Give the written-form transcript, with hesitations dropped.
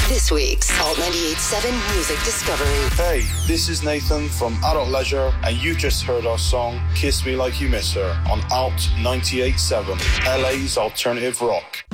This week's Alt 98.7 Music Discovery. Hey, this is Nathan from Adult Leisure, and you just heard our song Kiss Me Like You Miss Her on Alt 98.7, LA's alternative rock.